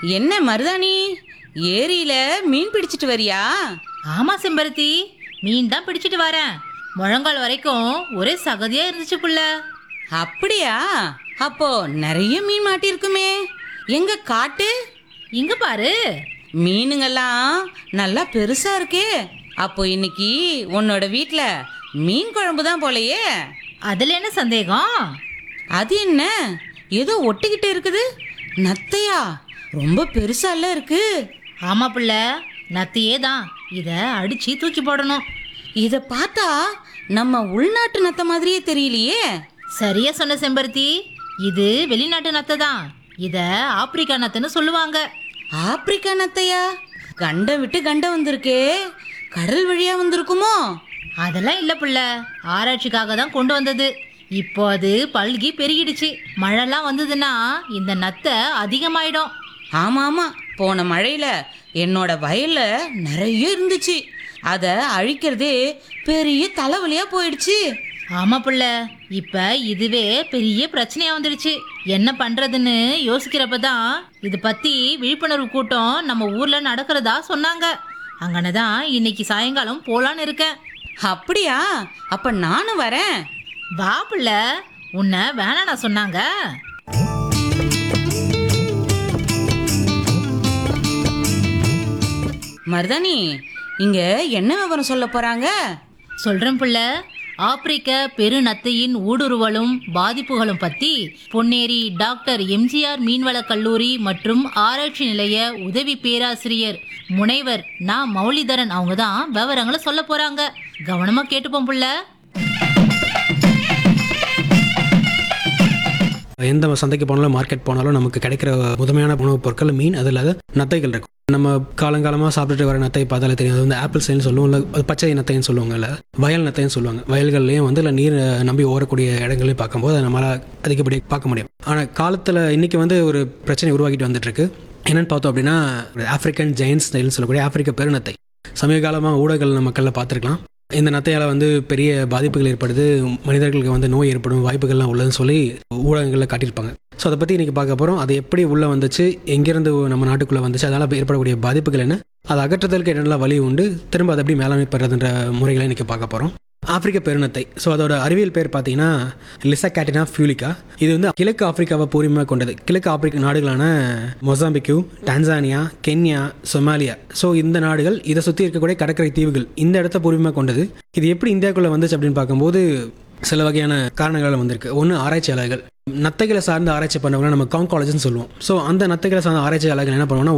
என்ன மருதாணி, ஏரியில மீன் பிடிச்சிட்டு வரியா? ஆமா செம்பருத்தி, மீன் தான் பிடிச்சிட்டு வரேன். முழங்கால் வரைக்கும் ஒரே சகதியா இருந்துச்சு புள்ள. அப்படியா? அப்போ நிறைய மீன் மாட்டிருக்குமே, எங்க காட்டு. இங்க பாரு. மீனுங்கெல்லாம் நல்லா பெருசா இருக்கே. அப்போ இன்னைக்கு உன்னோட வீட்ல மீன் குழம்பு தான் போலையே. அதுல என்ன சந்தேகம்? அது என்ன, ஏதோ ஒட்டிக்கிட்டு இருக்குது? நத்தையா? ரொம்ப பெருசால இருக்கு. ஆமா புள்ள, நத்தையே தான். இத அடிச்சு தூக்கி போடணும். இத பார்த்தா நம்ம உள்நாட்டு நத்தை மாதிரியே தெரியலையே. சரியா சொன்ன செம்பருத்தி, இது வெளிநாட்டு நத்தை தான். இத ஆப்பிரிக்கா நத்தைன்னு சொல்லுவாங்க. ஆப்பிரிக்கா நத்தையா? கண்டம் விட்டு கண்டம் வந்திருக்கே, கடல் வழியா வந்திருக்குமோ? அதெல்லாம் இல்ல புள்ள, ஆராய்ச்சிக்காக தான் கொண்டு வந்தது. இப்போ அது பல்கி பெருகிடுச்சு. மழைலாம் வந்ததுன்னா இந்த நத்தை அதிகமாயிடும். ஆமா ஆமா, போன மழையில என்னோட வயல்ல நிறைய இருந்துச்சு. அத அழிக்கிறதே பெரிய தலைவலியா போயிடுச்சு. ஆமா புள்ள, இப்ப இதுவே பெரிய பிரச்சனையா வந்துடுச்சு. என்ன பண்றதுன்னு யோசிக்கிறப்ப தான் இது பத்தி விழிப்புணர்வு கூட்டம் நம்ம ஊர்ல நடக்கிறதா சொன்னாங்க. அங்கனதான் இன்னைக்கு சாயங்காலம் போலான்னு இருக்கேன். அப்படியா? அப்ப நானும் வரேன். வா புள்ள, உன்னை வேணாடா சொன்னாங்க. மருதாணி, இங்க என்ன விவரம் சொல்ல போறாங்க? சொல்றேன் புள்ள. ஆப்பிரிக்க பெருநத்தையின் ஊடுருவலும் பாதிப்புகளும் பத்தி பொன்னேரி டாக்டர் எம்ஜிஆர் மீன்வள கல்லூரி மற்றும் ஆராய்ச்சி நிலைய உதவி பேராசிரியர் முனைவர் நா மௌலிதரன் அவங்க தான் விவரங்களை சொல்ல போறாங்க. கவனமா கேட்டுப்போம் புள்ள. எந்த சந்தைக்கு போனாலும் மார்க்கெட் போனாலும் நமக்கு கிடைக்கிற முதன்மையான உணவுப் பொருட்கள் மீன், அதில் நத்தைகள் இருக்கும். நம்ம காலங்காலமாக சாப்பிட்டுட்டு வர நத்தை பார்த்தாலே தெரியும். அது வந்து ஆப்பிள் சைன்னு சொல்லுவோம், இல்லை பச்சை நத்தைன்னு சொல்லுவாங்க, இல்லை வயல் நத்தைன்னு சொல்லுவாங்க. வயல்கள்லையும் வந்து இல்லை நீர் நம்பி ஓரக்கூடிய இடங்களையும் பார்க்கும்போது அதை நம்மளால் அதிகப்படியாக பார்க்க முடியும். ஆனால் காலத்தில் இன்றைக்கி வந்து ஒரு பிரச்சனை உருவாக்கிட்டு வந்துட்டுருக்கு. என்னென்னு பார்த்தோம் அப்படின்னா, ஆஃப்ரிக்கன் ஜெயின்ட் ஸ்டைல்னு சொல்லக்கூடிய ஆப்பிரிக்க பெருநத்தை. சமீப காலமாக ஊடகங்கள் மக்களில் பார்த்துருக்கலாம். இந்த நத்தையால் வந்து பெரிய பாதிப்புகள் ஏற்படுது, மனிதர்களுக்கு வந்து நோய் ஏற்படும் வாய்ப்புகள்லாம் உள்ளதுன்னு சொல்லி ஊடகங்களில் காட்டியிருப்பாங்க. ஸோ அதை பற்றி இன்றைக்கி பார்க்க போகிறோம். அது எப்படி உள்ளே வந்துச்சு, எங்கேருந்து நம்ம நாட்டுக்குள்ளே வந்துச்சு, அதனால் ஏற்படக்கூடிய பாதிப்புகள் என்ன, அதை அகற்றுதலுக்கு என்னெல்லாம் வழி உண்டு, திரும்ப அதை எப்படி மேலாண்மை பெறதுன்ற முறைகளை இன்றைக்கி பார்க்க போகிறோம். ஆப்பிரிக்க பெருநத்தை, ஸோ அதோட அறிவியல் பேர் பார்த்தீங்கன்னா லிசகேட்டினா ஃபியூலிகா. இது வந்து கிழக்கு ஆப்பிரிக்காவை பூர்வீகமாக கொண்டது. கிழக்கு ஆப்பிரிக்க நாடுகளான மொசாம்பிக்கு, டான்சானியா, கென்யா, சொமாலியா, ஸோ இந்த நாடுகள், இதை சுற்றி இருக்கக்கூடிய கடற்கரை தீவுகள், இந்த இடத்த பூர்வீகமாக கொண்டது. இது எப்படி இந்தியாவுக்குள்ளே வந்துச்சு அப்படின்னு பார்க்கும்போது சில வகையான காரணங்கள் வந்திருக்கு. ஒன்று, ஆராய்ச்சியாளர்கள் நத்தைகளை சார்ந்து ஆராய்ச்சி பண்ணவங்க நம்ம கான்காலஜின்னு சொல்லுவோம். ஸோ அந்த நத்தைகளை சார்ந்த ஆராய்ச்சியாளர்கள் என்ன பண்ணுவோம்னா